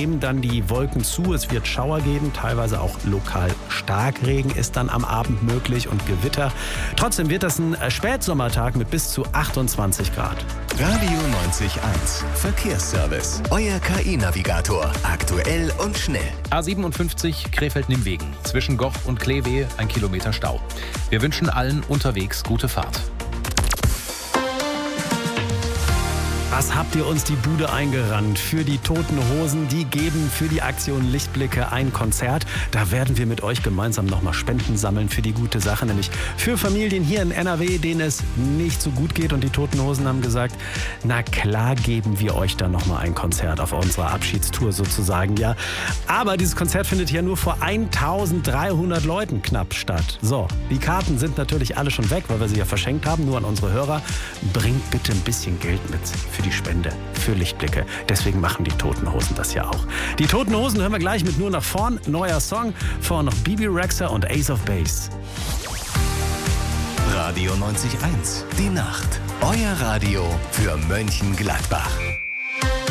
nehmen dann die Wolken zu. Es wird Schauer geben, teilweise auch lokal Starkregen ist dann am Abend möglich und Gewitter. Trotzdem wird das ein Spätsommertag mit bis zu 28 Grad. Radio 90.1 Verkehrsservice. Euer KI-Navigator. Aktuell und schnell. A57 Krefeld-Nimwegen. Zwischen Goch und Kleve 1 Kilometer Stau. Wir wünschen allen unterwegs gute Fahrt. Was habt ihr uns die Bude eingerannt? Für die Toten Hosen, die geben für die Aktion Lichtblicke ein Konzert. Da werden wir mit euch gemeinsam nochmal Spenden sammeln für die gute Sache, nämlich für Familien hier in NRW, denen es nicht so gut geht. Und die Toten Hosen haben gesagt, na klar geben wir euch da nochmal ein Konzert auf unserer Abschiedstour sozusagen, ja. Aber dieses Konzert findet ja nur vor 1300 Leuten knapp statt. So, die Karten sind natürlich alle schon weg, weil wir sie ja verschenkt haben, nur an unsere Hörer. Bringt bitte ein bisschen Geld mit für die Spende, für Lichtblicke. Deswegen machen die Toten Hosen das ja auch. Die Toten Hosen hören wir gleich mit Nur nach vorn. Neuer Song, vorher noch Bibi Rexha und Ace of Base. Radio 90.1, die Nacht. Euer Radio für Mönchengladbach.